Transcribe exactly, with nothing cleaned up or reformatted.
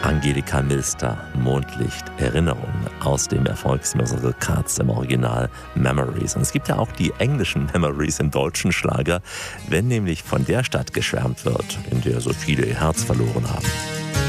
Angelika Milster, Mondlicht, Erinnerungen aus dem Erfolgsmusical Cats, im Original Memories. Und es gibt ja auch die englischen Memories im deutschen Schlager, wenn nämlich von der Stadt geschwärmt wird, in der so viele ihr Herz verloren haben.